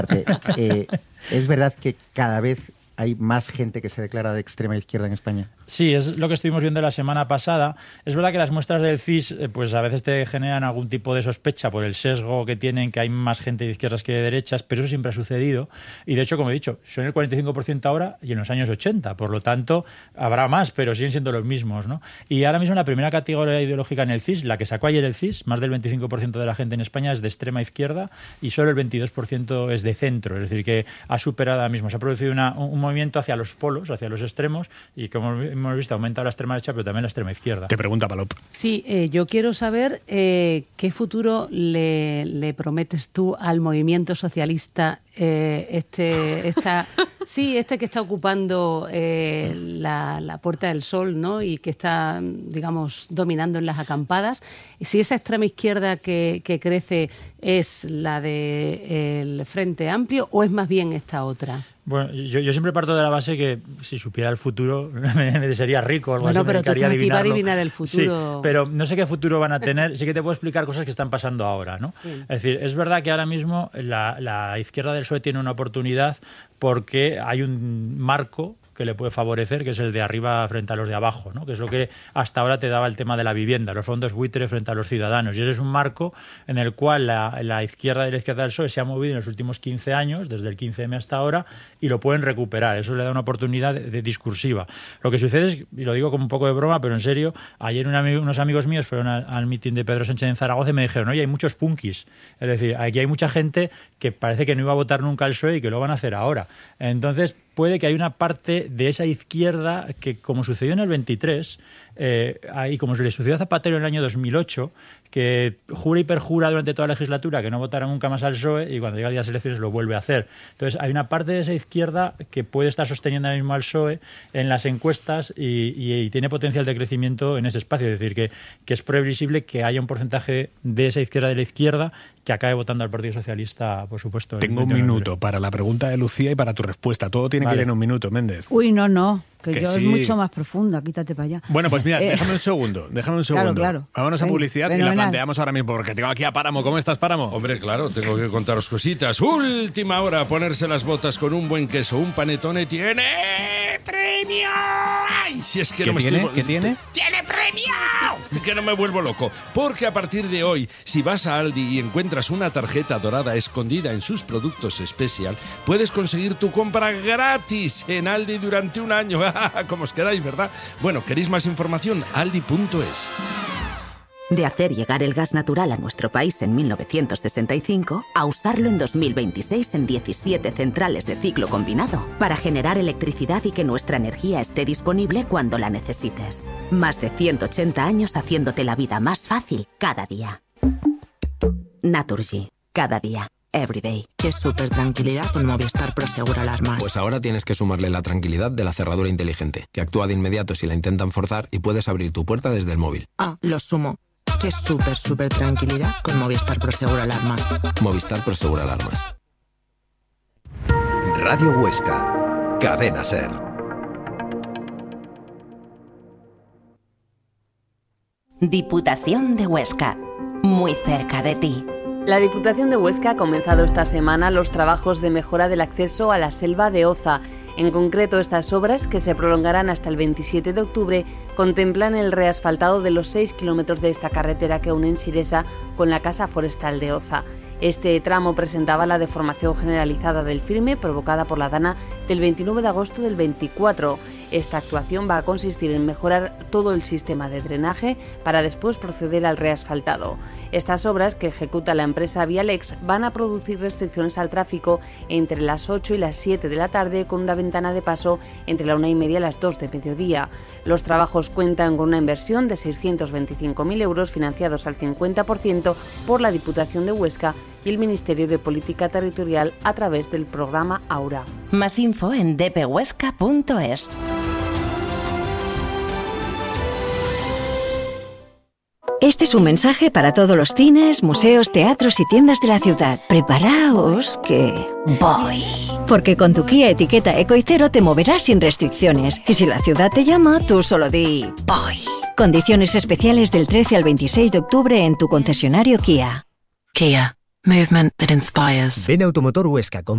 ¿Es verdad que cada vez hay más gente que se declara de extrema izquierda en España? Sí, es lo que estuvimos viendo la semana pasada. Es verdad que las muestras del CIS pues a veces te generan algún tipo de sospecha por el sesgo que tienen, que hay más gente de izquierdas que de derechas, pero eso siempre ha sucedido. Y de hecho, como he dicho, son el 45% ahora y en los años 80. Por lo tanto, habrá más, pero siguen siendo los mismos, ¿no? Y ahora mismo la primera categoría ideológica en el CIS, la que sacó ayer el CIS, más del 25% de la gente en España es de extrema izquierda y solo el 22% es de centro. Es decir, que ha superado ahora mismo. Se ha producido un movimiento hacia los polos, hacia los extremos, y como hemos visto, ha aumentado la extrema derecha, pero también la extrema izquierda. Te pregunta Palop. Sí, yo quiero saber qué futuro le prometes tú al movimiento socialista, este que está ocupando la Puerta del Sol, ¿no? Y que está, digamos, dominando en las acampadas. Si esa extrema izquierda que crece es la del Frente Amplio o es más bien esta otra. Bueno, yo siempre parto de la base que si supiera el futuro me sería rico o algo así. Bueno, pero me tú estás aquí para adivinarlo. adivinar el futuro. Sí, pero no sé qué futuro van a tener. Sí que te puedo explicar cosas que están pasando ahora, ¿no? Sí. Es decir, es verdad que ahora mismo la izquierda del PSOE tiene una oportunidad porque hay un marco que le puede favorecer, que es el de arriba frente a los de abajo, ¿no? Que es lo que hasta ahora te daba el tema de la vivienda, los fondos buitre frente a los ciudadanos. Y ese es un marco en el cual la izquierda y la izquierda del PSOE se ha movido en los últimos 15 años, desde el 15M hasta ahora, y lo pueden recuperar. Eso le da una oportunidad de discursiva. Lo que sucede es, y lo digo como un poco de broma, pero en serio, ayer unos amigos míos fueron al mitin de Pedro Sánchez en Zaragoza y me dijeron, oye, hay muchos punkis. Es decir, aquí hay mucha gente que parece que no iba a votar nunca al PSOE y que lo van a hacer ahora. Entonces, puede que hay una parte de esa izquierda que, como sucedió en el 23, y como se le sucedió a Zapatero en el año 2008, que jura y perjura durante toda la legislatura que no votará nunca más al PSOE y cuando llega el día de las elecciones lo vuelve a hacer. Entonces hay una parte de esa izquierda que puede estar sosteniendo ahora mismo al PSOE en las encuestas y tiene potencial de crecimiento en ese espacio. Es decir, que es previsible que haya un porcentaje de esa izquierda de la izquierda que acabe votando al Partido Socialista, por supuesto. Tengo un minuto para la pregunta de Lucía y para tu respuesta. Todo tiene que ir en un minuto, Méndez. Uy, no. Que yo sí. Es mucho más profunda, quítate para allá. Bueno, pues mira, déjame un segundo. Claro. Vámonos a publicidad y la planteamos ahora mismo, porque tengo aquí a Páramo. ¿Cómo estás, Páramo? Hombre, claro, tengo que contaros cositas. Última hora, ponerse las botas con un buen queso, un panetone tiene premio. ¡Ay, si es que no me estoy... ¿Qué tiene? ¡Tiene premio! Que no me vuelvo loco. Porque a partir de hoy, si vas a Aldi y encuentras una tarjeta dorada escondida en sus productos especial, puedes conseguir tu compra gratis en Aldi durante un año. Como os quedáis, ¿verdad? Bueno, ¿queréis más información? Aldi.es. De hacer llegar el gas natural a nuestro país en 1965 a usarlo en 2026 en 17 centrales de ciclo combinado para generar electricidad y que nuestra energía esté disponible cuando la necesites. Más de 180 años haciéndote la vida más fácil cada día. Naturgy. Cada día. Everyday. Qué súper tranquilidad con Movistar Prosegur Alarmas. Pues ahora tienes que sumarle la tranquilidad de la cerradura inteligente, que actúa de inmediato si la intentan forzar y puedes abrir tu puerta desde el móvil. Lo sumo. Qué súper tranquilidad con Movistar Prosegur Alarmas. Movistar Prosegur Alarmas. Radio Huesca. Cadena SER. Diputación de Huesca. Muy cerca de ti. La Diputación de Huesca ha comenzado esta semana los trabajos de mejora del acceso a la selva de Oza. En concreto, estas obras, que se prolongarán hasta el 27 de octubre, contemplan el reasfaltado de los 6 kilómetros de esta carretera que unen Siresa con la Casa Forestal de Oza. Este tramo presentaba la deformación generalizada del firme provocada por la dana del 29 de agosto del 24. Esta actuación va a consistir en mejorar todo el sistema de drenaje para después proceder al reasfaltado. Estas obras, que ejecuta la empresa Vialex, van a producir restricciones al tráfico entre las 8 y las 7 de la tarde, con una ventana de paso entre la 1:30 y las 2 de mediodía. Los trabajos cuentan con una inversión de 625.000 euros financiados al 50% por la Diputación de Huesca y el Ministerio de Política Territorial a través del programa Aura. Más info en dphuesca.es. Este es un mensaje para todos los cines, museos, teatros y tiendas de la ciudad. Preparaos que voy. Porque con tu Kia Etiqueta Eco y Cero te moverás sin restricciones. Y si la ciudad te llama, tú solo di voy. Condiciones especiales del 13 al 26 de octubre en tu concesionario Kia. Kia. Movement that inspires. Ven Automotor Huesca con